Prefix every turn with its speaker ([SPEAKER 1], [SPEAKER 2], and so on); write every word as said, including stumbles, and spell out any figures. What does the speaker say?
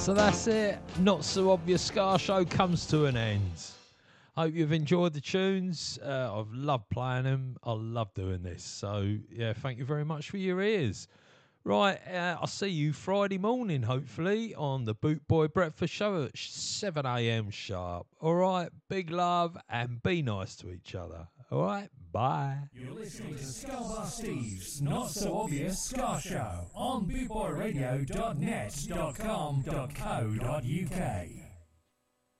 [SPEAKER 1] So that's it. Not So Obvious Ska Show comes to an end. Hope you've enjoyed the tunes. Uh, I've loved playing them. I love doing this. So, yeah, thank you very much for your ears. Right, uh, I'll see you Friday morning, hopefully, on the Boot Boy Breakfast Show at seven a.m. sharp. All right, big love and be nice to each other. All right, bye.
[SPEAKER 2] You're listening to Scarbar Steve's Not So Obvious Ska Show on bootboyradio dot net dot com dot co dot uk.